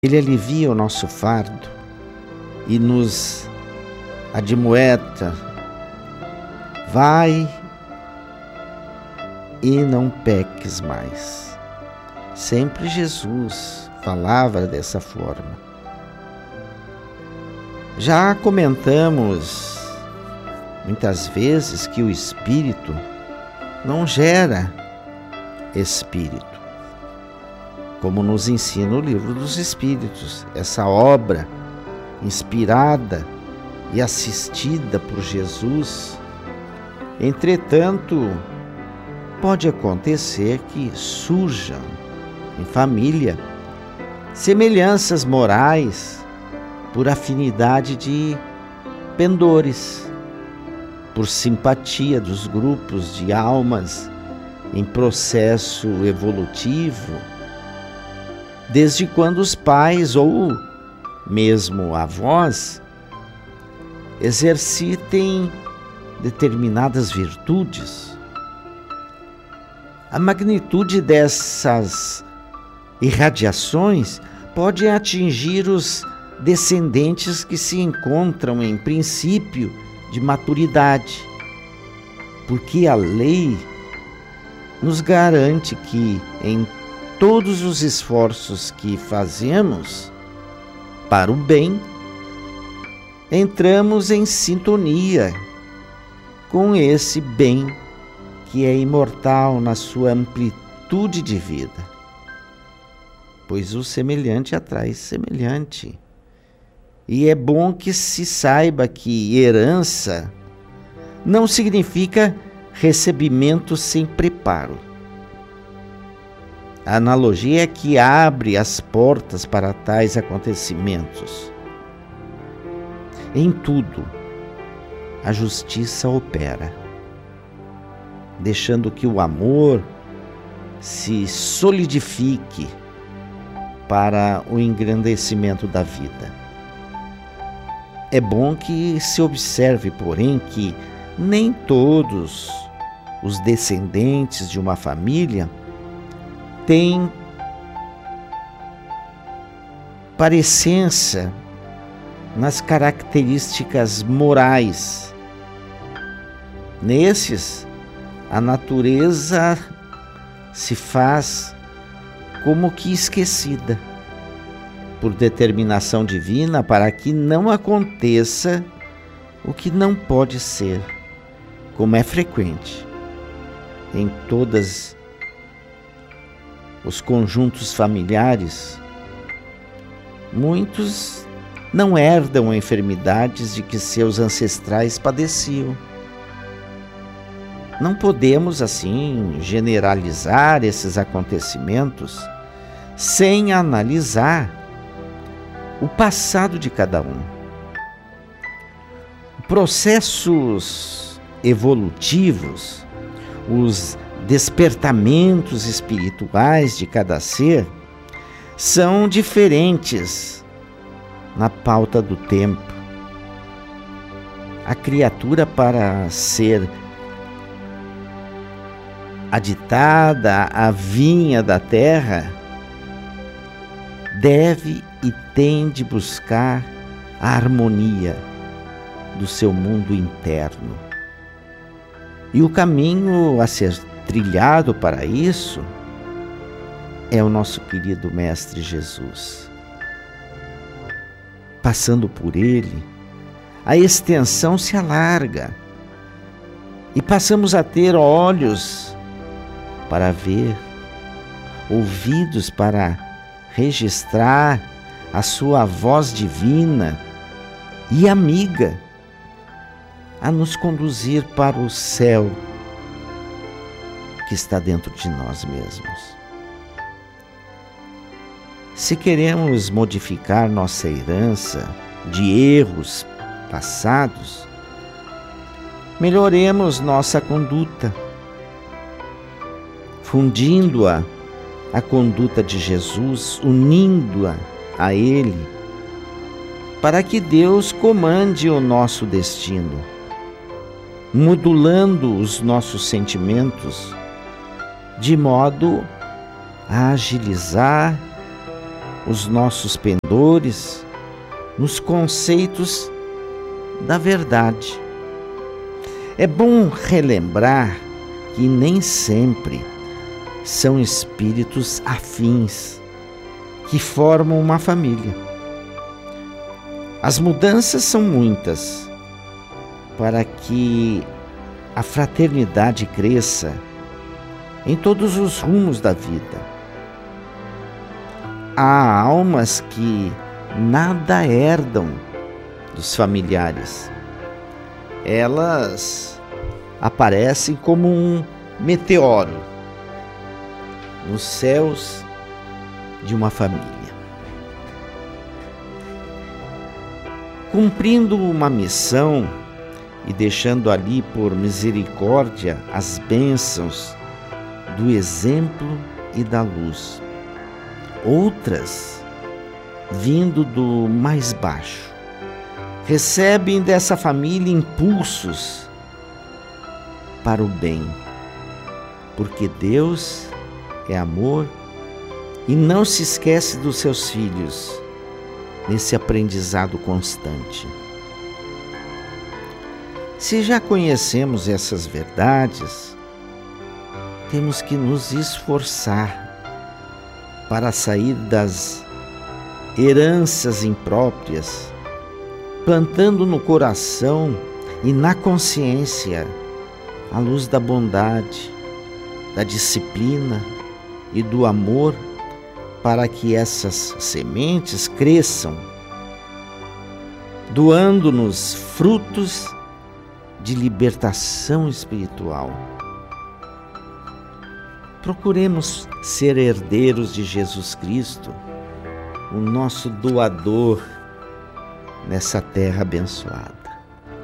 Ele alivia o nosso fardo e nos admoesta. Vai e não peques mais. Sempre Jesus falava dessa forma. Já comentamos muitas vezes que o Espírito não gera Espírito, como nos ensina o Livro dos Espíritos, essa obra inspirada e assistida por Jesus. Entretanto, pode acontecer que surjam em família semelhanças morais por afinidade de pendores, por simpatia dos grupos de almas em processo evolutivo, desde quando os pais ou mesmo avós exercitem determinadas virtudes. A magnitude dessas irradiações pode atingir os descendentes que se encontram em princípio de maturidade, porque a lei nos garante que em todos os esforços que fazemos para o bem, entramos em sintonia com esse bem que é imortal na sua amplitude de vida, pois o semelhante atrai semelhante. E é bom que se saiba que herança não significa recebimento sem preparo. A analogia é que abre as portas para tais acontecimentos. Em tudo, a justiça opera, deixando que o amor se solidifique para o engrandecimento da vida. É bom que se observe, porém, que nem todos os descendentes de uma família têm parecência nas características morais. Nesses, a natureza se faz como que esquecida por determinação divina para que não aconteça o que não pode ser, como é frequente em todos os conjuntos familiares. Muitos não herdam enfermidades de que seus ancestrais padeciam. Não podemos, assim, generalizar esses acontecimentos sem analisar o passado de cada um. Processos evolutivos, os despertamentos espirituais de cada ser são diferentes na pauta do tempo. A criatura, para ser aditada à vinha da terra, deve e tem de buscar a harmonia do seu mundo interno. E o caminho a ser trilhado para isso é o nosso querido Mestre Jesus. Passando por ele, a extensão se alarga e passamos a ter olhos para ver, ouvidos para registrar a sua voz divina e amiga a nos conduzir para o céu que está dentro de nós mesmos. Se queremos modificar nossa herança de erros passados, melhoremos nossa conduta, fundindo-a à conduta de Jesus, unindo-a a Ele, para que Deus comande o nosso destino, modulando os nossos sentimentos, de modo a agilizar os nossos pendores nos conceitos da verdade. É bom relembrar que nem sempre são espíritos afins que formam uma família. As mudanças são muitas para que a fraternidade cresça em todos os rumos da vida. Há almas que nada herdam dos familiares. Elas aparecem como um meteoro nos céus de uma família, cumprindo uma missão e deixando ali por misericórdia as bênçãos do exemplo e da luz. Outras, vindo do mais baixo, recebem dessa família impulsos para o bem, porque Deus é amor e não se esquece dos seus filhos nesse aprendizado constante. Se já conhecemos essas verdades, temos que nos esforçar para sair das heranças impróprias, plantando no coração e na consciência a luz da bondade, da disciplina e do amor, para que essas sementes cresçam, doando-nos frutos de libertação espiritual. Procuremos ser herdeiros de Jesus Cristo, o nosso doador nessa terra abençoada.